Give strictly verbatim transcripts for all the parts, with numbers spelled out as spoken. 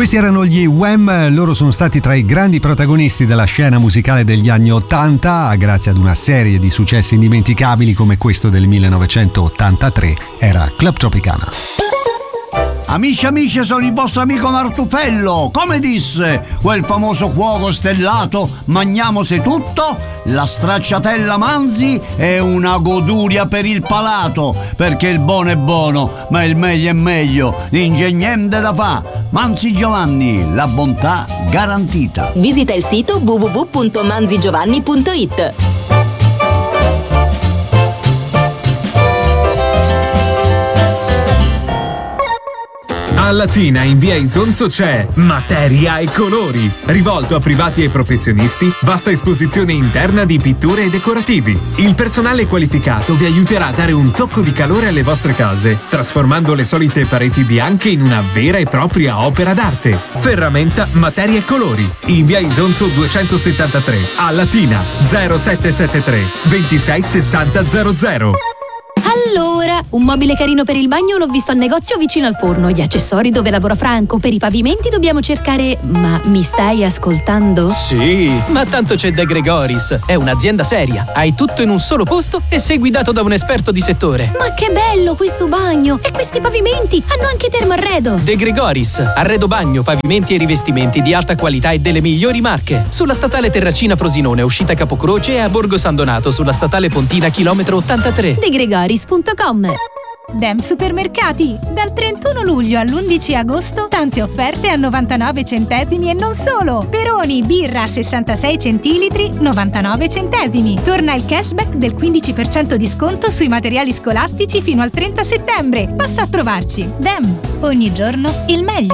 Questi erano gli Wham, loro sono stati tra i grandi protagonisti della scena musicale degli anni ottanta, grazie ad una serie di successi indimenticabili come questo del millenovecentottantatré, era Club Tropicana. Amici amici, sono il vostro amico Martufello. Come disse quel famoso cuoco stellato, magnamosi tutto, la stracciatella Manzi è una goduria per il palato, perché il buono è buono, ma il meglio è meglio, l'ingegnente da fa. Manzi Giovanni, la bontà garantita. Visita il sito w w w punto manzigiovanni punto i t. A Latina in via Isonzo c'è Materia e Colori, rivolto a privati e professionisti, vasta esposizione interna di pitture e decorativi. Il personale qualificato vi aiuterà a dare un tocco di calore alle vostre case, trasformando le solite pareti bianche in una vera e propria opera d'arte. Ferramenta Materia e Colori, in via Isonzo duecentosettantatré, a Latina zero sette sette tre ventisei sessanta zero zero. Allora, un mobile carino per il bagno l'ho visto al negozio vicino al forno. Gli accessori dove lavora Franco. Per i pavimenti dobbiamo cercare... Ma mi stai ascoltando? Sì, ma tanto c'è De Gregoris. È un'azienda seria. Hai tutto in un solo posto e sei guidato da un esperto di settore. Ma che bello questo bagno! E questi pavimenti hanno anche termoarredo. De Gregoris, arredo bagno, pavimenti e rivestimenti di alta qualità e delle migliori marche. Sulla statale Terracina Frosinone, uscita Capocroce, e a Borgo San Donato sulla statale Pontina chilometro ottantatré. De Gregoris punto com. Dem Supermercati. Dal trentuno luglio all'undici agosto tante offerte a novantanove centesimi e non solo. Peroni birra sessantasei centilitri novantanove centesimi. Torna il cashback del quindici per cento di sconto sui materiali scolastici fino al trenta settembre. Passa a trovarci. Dem, ogni giorno il meglio.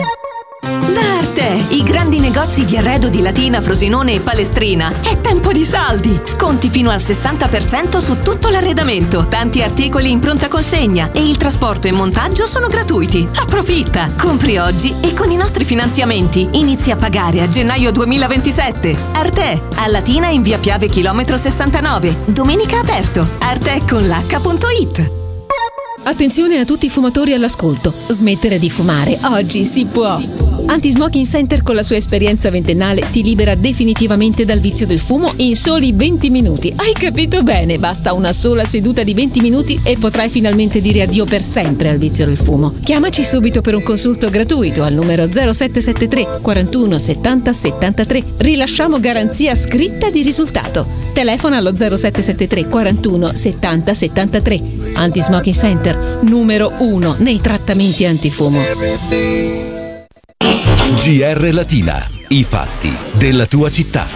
Da Arte, i grandi negozi di arredo di Latina, Frosinone e Palestrina. È tempo di saldi! Sconti fino al sessanta per cento su tutto l'arredamento, tanti articoli in pronta consegna e il trasporto e montaggio sono gratuiti. Approfitta! Compri oggi e con i nostri finanziamenti inizi a pagare a gennaio duemilaventisette. Arte, a Latina in via Piave chilometro sessantanove. Domenica aperto. arte con l'acca punto it. Attenzione a tutti i fumatori all'ascolto. Smettere di fumare oggi si può. Anti-Smoking Center con la sua esperienza ventennale ti libera definitivamente dal vizio del fumo in soli venti minuti. Hai capito bene? Basta una sola seduta di venti minuti e potrai finalmente dire addio per sempre al vizio del fumo. Chiamaci subito per un consulto gratuito al numero zero sette sette tre quarantuno settanta settantatré. Rilasciamo garanzia scritta di risultato. Telefona allo zero sette sette tre quarantuno settanta settantatré. Anti-Smoking Center, numero uno nei trattamenti antifumo. G R Latina, i fatti della tua città.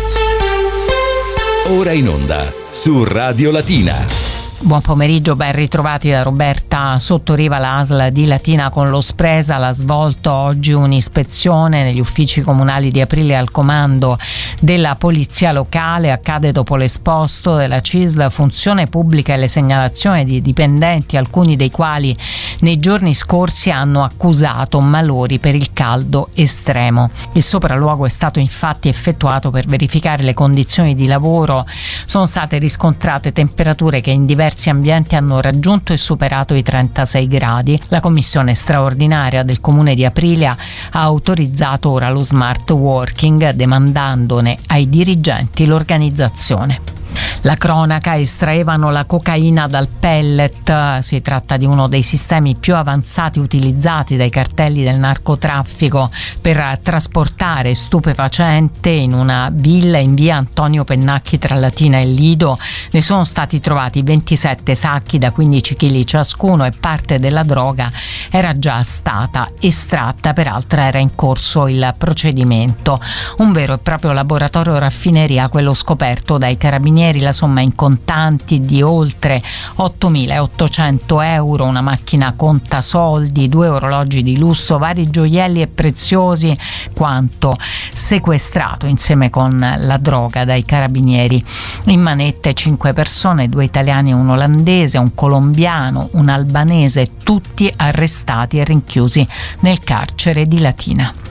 Ora in onda su Radio Latina. Buon pomeriggio, ben ritrovati da Roberta Sottoriva. La A S L di Latina con lo Spresal ha svolto oggi un'ispezione negli uffici comunali di Aprilia al comando della polizia locale. Accade dopo l'esposto della C I S L Funzione Pubblica e le segnalazioni di dipendenti, alcuni dei quali nei giorni scorsi hanno accusato malori per il caldo estremo. Il sopralluogo è stato infatti effettuato per verificare le condizioni di lavoro. Sono state riscontrate temperature che in diversi ambienti hanno raggiunto e superato i trentasei gradi. La commissione straordinaria del comune di Aprilia ha autorizzato ora lo smart working, demandandone ai dirigenti l'organizzazione. La cronaca: estraevano la cocaina dal pellet. Si tratta di uno dei sistemi più avanzati utilizzati dai cartelli del narcotraffico per trasportare stupefacente. In una villa in via Antonio Pennacchi tra Latina e Lido ne sono stati trovati ventisette sacchi da quindici chili ciascuno e parte della droga era già stata estratta, peraltro era in corso il procedimento. Un vero e proprio laboratorio raffineria quello scoperto dai carabinieri. La somma in contanti di oltre ottomilaottocento euro, una macchina contasoldi, due orologi di lusso, vari gioielli e preziosi, quanto sequestrato insieme con la droga dai carabinieri. In manette cinque persone, due italiani e un olandese, un colombiano, un albanese, tutti arrestati e rinchiusi nel carcere di Latina.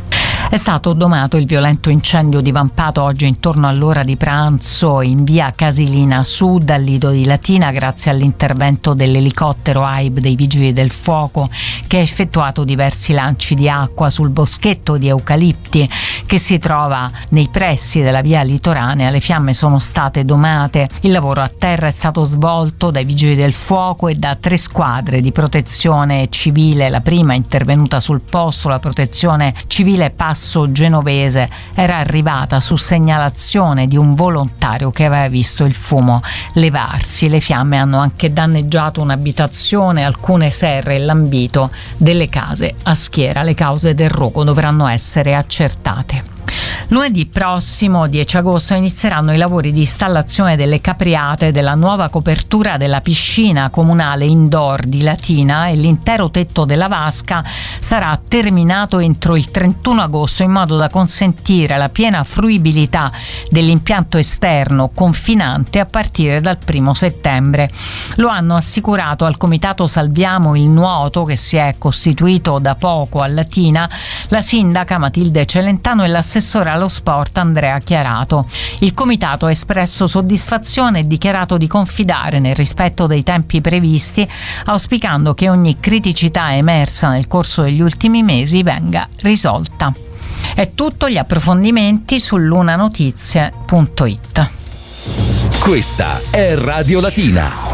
È stato domato il violento incendio divampato oggi intorno all'ora di pranzo in via Casilina Sud al Lido di Latina grazie all'intervento dell'elicottero A I B dei Vigili del Fuoco che ha effettuato diversi lanci di acqua sul boschetto di eucalipti che si trova nei pressi della via litoranea. Le fiamme sono state domate. Il lavoro a terra è stato svolto dai Vigili del Fuoco e da tre squadre di protezione civile. La prima intervenuta sul posto, la protezione civile Passo Genovese, era arrivata su segnalazione di un volontario che aveva visto il fumo levarsi. Le fiamme hanno anche danneggiato un'abitazione, alcune serre e l'ambito delle case a schiera. Le cause del rogo dovranno essere accertate. Lunedì prossimo, dieci agosto, inizieranno i lavori di installazione delle capriate della nuova copertura della piscina comunale indoor di Latina e l'intero tetto della vasca sarà terminato entro il trentuno agosto in modo da consentire la piena fruibilità dell'impianto esterno confinante a partire dal primo settembre. Lo hanno assicurato al Comitato Salviamo il Nuoto, che si è costituito da poco a Latina, la sindaca Matilde Celentano e l'assessore allo sport Andrea Chiarato. Il comitato ha espresso soddisfazione e dichiarato di confidare nel rispetto dei tempi previsti, auspicando che ogni criticità emersa nel corso degli ultimi mesi venga risolta. È tutto, gli approfondimenti su lunanotizie punto it. Questa è Radio Latina.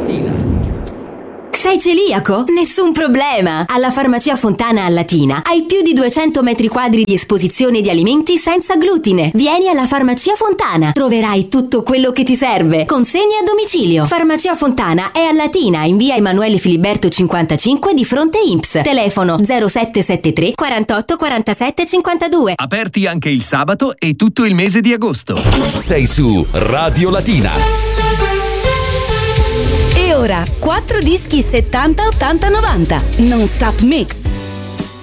Sei celiaco? Nessun problema! Alla Farmacia Fontana a Latina hai più di duecento metri quadri di esposizione di alimenti senza glutine. Vieni alla Farmacia Fontana, troverai tutto quello che ti serve. Consegna a domicilio. Farmacia Fontana è a Latina, in via Emanuele Filiberto cinquantacinque di fronte I N P S. Telefono zero sette sette tre quarantotto quarantasette cinquantadue. Aperti anche il sabato e tutto il mese di agosto. Sei su Radio Latina. E ora, quattro dischi settanta ottanta novanta. Non Stop Mix.